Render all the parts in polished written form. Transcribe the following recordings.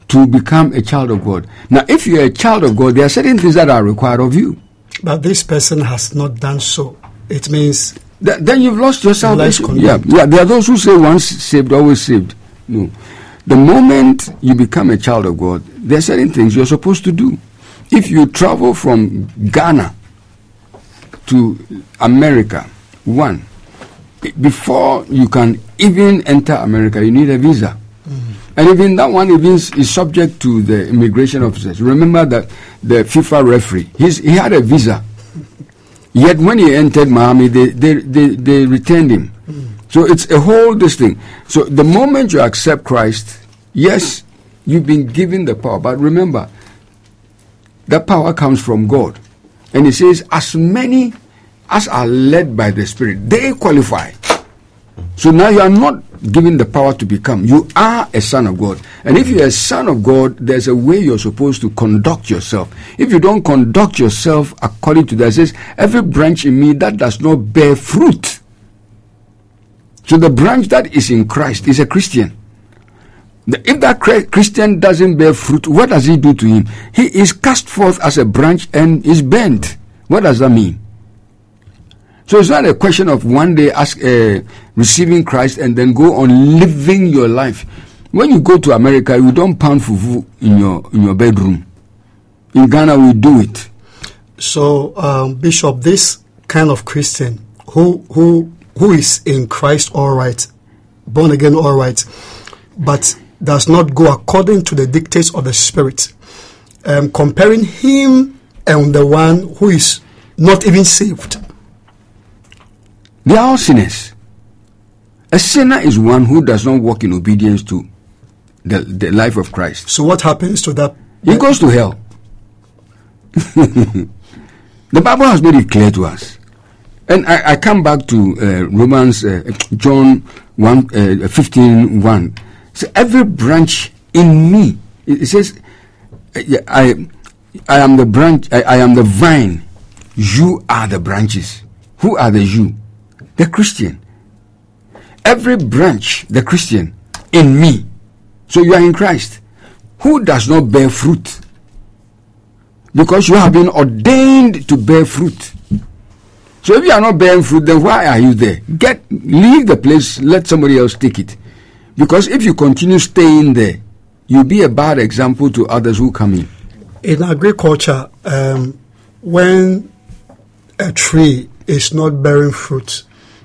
to become a child of God. Now, if you're a child of God, there are certain things that are required of you. But this person has not done so. It means... Then you've lost your salvation. Yeah. There are those who say once saved, always saved. No. The moment you become a child of God, there are certain things you're supposed to do. If you travel from Ghana to America, before you can even enter America, you need a visa. And even that one is subject to the immigration officers. Remember that the FIFA referee, he had a visa. Yet when he entered Miami, they returned him. So it's a whole this thing. So the moment you accept Christ, yes, you've been given the power. But remember, that power comes from God. And he says, as many as are led by the Spirit, they qualify. So now you are not given the power to become. You are a son of God. And if you're a son of God, there's a way you're supposed to conduct yourself. If you don't conduct yourself according to that, it says, every branch in me that does not bear fruit. So the branch that is in Christ is a Christian. If that Christian doesn't bear fruit, what does he do to him? He is cast forth as a branch and is bent. What does that mean? So it's not a question of one day receiving Christ and then go on living your life. When you go to America, you don't pound fufu in your bedroom. In Ghana, we do it. So, Bishop, this kind of Christian who is in Christ all right, born again all right, but does not go according to the dictates of the Spirit, comparing him and the one who is not even saved. They are all sinners. A sinner is one who does not walk in obedience to the life of Christ. So what happens to that? He goes to hell. The Bible has made it clear to us. And I come back to Romans, John 15:1. So every branch in me, it says, I am the branch, I am the vine, you are the branches. Who are the you? The Christian. Every branch, the Christian, in me. So you are in Christ. Who does not bear fruit? Because you have been ordained to bear fruit. So if you are not bearing fruit, then why are you there? Leave the place, let somebody else take it. Because if you continue staying there, you'll be a bad example to others who come in. In agriculture, when a tree is not bearing fruit,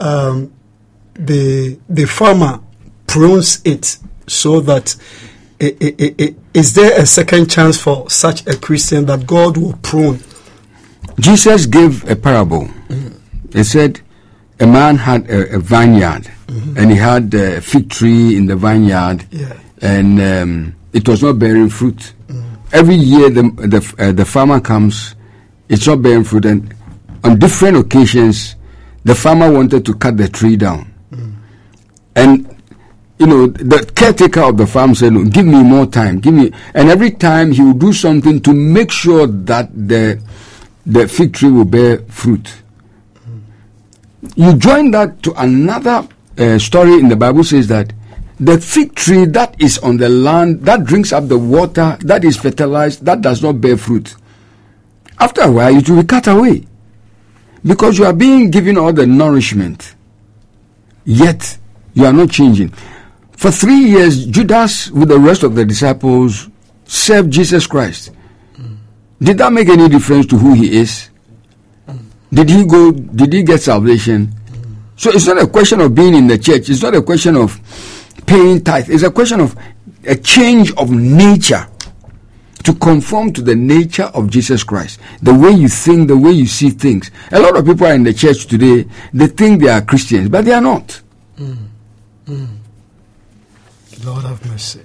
the farmer prunes it so that is there a second chance for such a Christian that God will prune? Jesus gave a parable. He said a man had a vineyard, and he had a fig tree in the vineyard, and it was not bearing fruit. Every year the farmer comes, it's not bearing fruit, and on different occasions the farmer wanted to cut the tree down. And the caretaker of the farm said, no, give me more time, and every time he would do something to make sure that the fig tree will bear fruit. You join that to another story in the Bible, says that the fig tree that is on the land, that drinks up the water, that is fertilized, that does not bear fruit, after a while it will be cut away, because you are being given all the nourishment, yet you are not changing. For 3 years, Judas with the rest of the disciples served Jesus Christ. Did that make any difference to who he is? Did he get salvation? So it's not a question of being in the church. It's not a question of paying tithe. It's a question of a change of nature to conform to the nature of Jesus Christ. The way you think, the way you see things. A lot of people are in the church today, they think they are Christians, but they are not. Lord have mercy.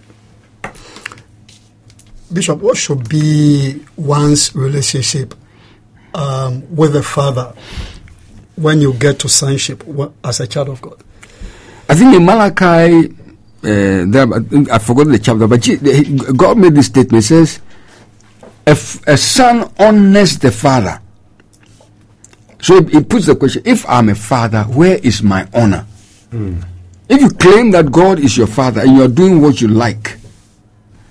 Bishop, what should be one's relationship with the Father when you get to sonship as a child of God? I think in Malachi, I forgot the chapter, but God made this statement. It says, a son honors the father. So it puts the question, if I'm a father, where is my honor? If you claim that God is your father and you're doing what you like,